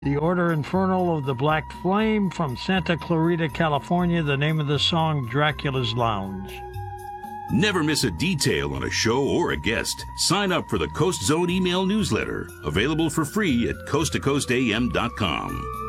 The Order Infernal of the Black Flame from Santa Clarita, California. The name of the song, Dracula's Lounge. Never miss a detail on a show or a guest. Sign up for the Coast Zone email newsletter, available for free at coasttocoastam.com.